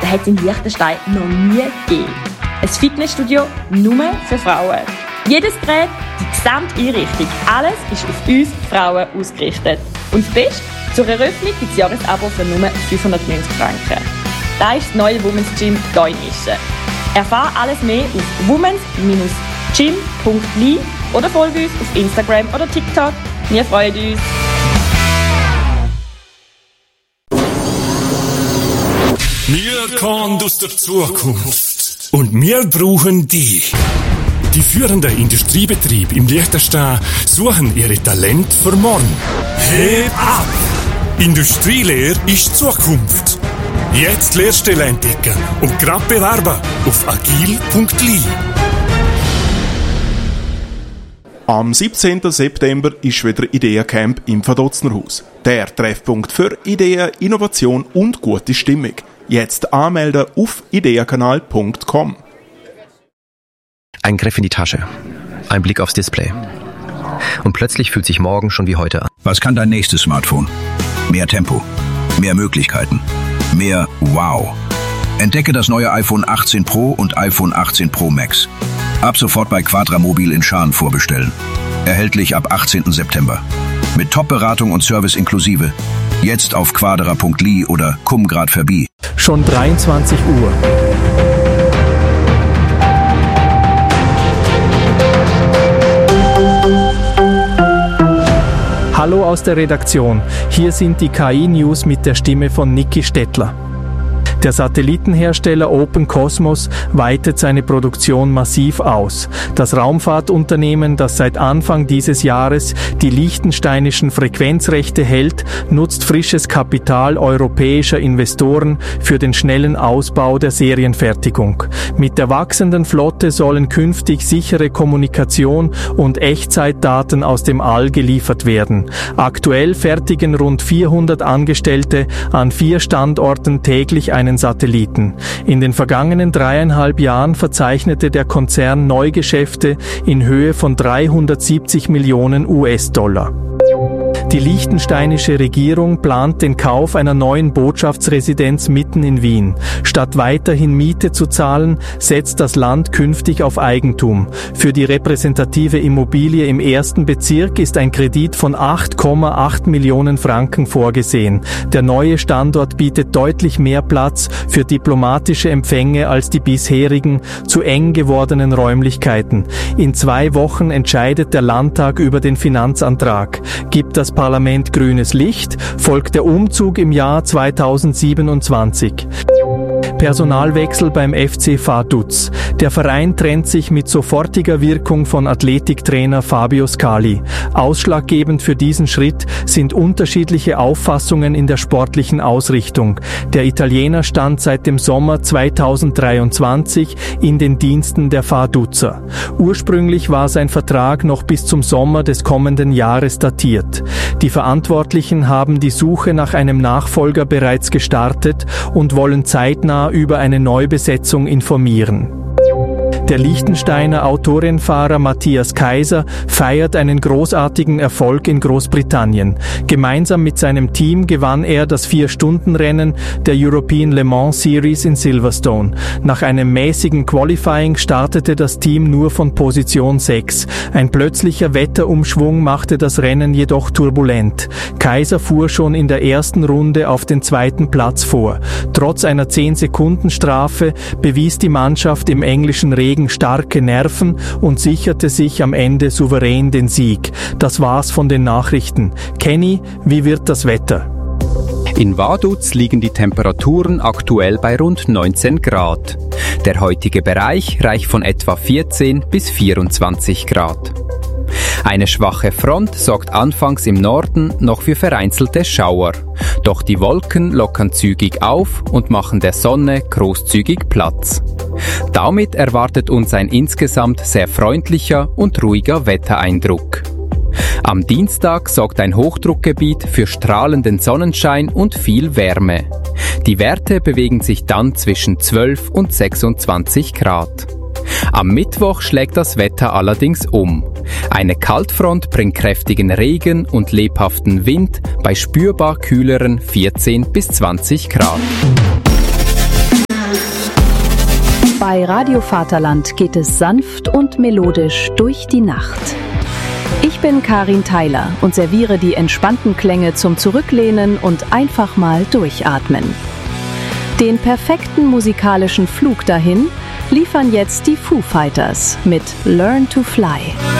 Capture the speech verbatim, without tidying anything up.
das hat es in Liechtenstein noch nie gegeben. Ein Fitnessstudio nur für Frauen. Jedes Gerät, die gesamte Einrichtung, alles ist auf uns Frauen ausgerichtet. Und das Beste, zur Eröffnung gibt es Jahresabo für nur fünfhundertneunzig Franken. Das ist das neue Women's Gym hier in Ischen. Erfahre alles mehr auf womens Gym punkt l i oder folge uns auf Instagram oder TikTok. Wir freuen uns. Wir kommen aus der Zukunft und wir brauchen dich. Die führenden Industriebetriebe im Liechtenstein suchen ihre Talente für morgen. Heb ab! Industrielehre ist Zukunft. Jetzt Lehrstelle entdecken und gerade bewerben auf agil punkt l i. Am siebzehnten September ist wieder Ideencamp im Verdotznerhaus. Der Treffpunkt für Ideen, Innovation und gute Stimmung. Jetzt anmelden auf ideenkanal punkt com. Ein Griff in die Tasche, ein Blick aufs Display. Und plötzlich fühlt sich morgen schon wie heute an. Was kann dein nächstes Smartphone? Mehr Tempo, mehr Möglichkeiten, mehr Wow. Entdecke das neue iPhone achtzehn Pro und iPhone achtzehn Pro Max. Ab sofort bei Quadramobil in Schaan vorbestellen. Erhältlich ab achtzehnten September. Mit Top-Beratung und Service inklusive. Jetzt auf quadra punkt l i oder komm grad vorbei. Schon dreiundzwanzig Uhr. Hallo aus der Redaktion. Hier sind die K I-News mit der Stimme von Niki Stettler. Der Satellitenhersteller Open Cosmos weitet seine Produktion massiv aus. Das Raumfahrtunternehmen, das seit Anfang dieses Jahres die liechtensteinischen Frequenzrechte hält, nutzt frisches Kapital europäischer Investoren für den schnellen Ausbau der Serienfertigung. Mit der wachsenden Flotte sollen künftig sichere Kommunikation und Echtzeitdaten aus dem All geliefert werden. Aktuell fertigen rund vierhundert Angestellte an vier Standorten täglich einen Satelliten. In den vergangenen dreieinhalb Jahren verzeichnete der Konzern Neugeschäfte in Höhe von dreihundertsiebzig Millionen U S-Dollar. Die liechtensteinische Regierung plant den Kauf einer neuen Botschaftsresidenz mitten in Wien. Statt weiterhin Miete zu zahlen, setzt das Land künftig auf Eigentum. Für die repräsentative Immobilie im ersten Bezirk ist ein Kredit von acht Komma acht Millionen Franken vorgesehen. Der neue Standort bietet deutlich mehr Platz für diplomatische Empfänge als die bisherigen, zu eng gewordenen Räumlichkeiten. In zwei Wochen entscheidet der Landtag über den Finanzantrag. Gibt das Parlament grünes Licht, folgt der Umzug im Jahr zweitausendsiebenundzwanzig. Personalwechsel beim F C Vaduz. Der Verein trennt sich mit sofortiger Wirkung von Athletiktrainer Fabio Scali. Ausschlaggebend für diesen Schritt sind unterschiedliche Auffassungen in der sportlichen Ausrichtung. Der Italiener stand seit dem Sommer zweitausenddreiundzwanzig in den Diensten der Vaduzer. Ursprünglich war sein Vertrag noch bis zum Sommer des kommenden Jahres datiert. Die Verantwortlichen haben die Suche nach einem Nachfolger bereits gestartet und wollen zeitnah über eine Neubesetzung informieren. Der Liechtensteiner Autorenfahrer Matthias Kaiser feiert einen großartigen Erfolg in Großbritannien. Gemeinsam mit seinem Team gewann er das Vier-Stunden-Rennen der European Le Mans Series in Silverstone. Nach einem mäßigen Qualifying startete das Team nur von Position sechs. Ein plötzlicher Wetterumschwung machte das Rennen jedoch turbulent. Kaiser fuhr schon in der ersten Runde auf den zweiten Platz vor. Trotz einer zehn-Sekunden-Strafe bewies die Mannschaft im englischen Regen starke Nerven und sicherte sich am Ende souverän den Sieg. Das war's von den Nachrichten. Kenny, wie wird das Wetter? In Vaduz liegen die Temperaturen aktuell bei rund neunzehn Grad. Der heutige Bereich reicht von etwa vierzehn bis vierundzwanzig Grad. Eine schwache Front sorgt anfangs im Norden noch für vereinzelte Schauer. Doch die Wolken lockern zügig auf und machen der Sonne großzügig Platz. Damit erwartet uns ein insgesamt sehr freundlicher und ruhiger Wettereindruck. Am Dienstag sorgt ein Hochdruckgebiet für strahlenden Sonnenschein und viel Wärme. Die Werte bewegen sich dann zwischen zwölf und sechsundzwanzig Grad. Am Mittwoch schlägt das Wetter allerdings um. Eine Kaltfront bringt kräftigen Regen und lebhaften Wind bei spürbar kühleren vierzehn bis zwanzig Grad. Bei Radio Vaterland geht es sanft und melodisch durch die Nacht. Ich bin Karin Theiler und serviere die entspannten Klänge zum Zurücklehnen und einfach mal durchatmen. Den perfekten musikalischen Flug dahin liefern jetzt die Foo Fighters mit Learn to Fly.